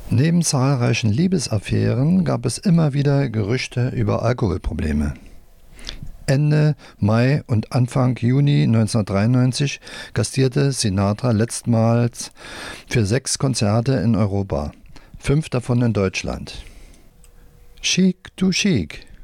Neben zahlreichen Liebesaffären gab es immer wieder Gerüchte über Alkoholprobleme. Ende Mai und Anfang Juni 1993 gastierte Sinatra letztmals für 6 Konzerte in Europa, 5 davon in Deutschland. Chic to Chic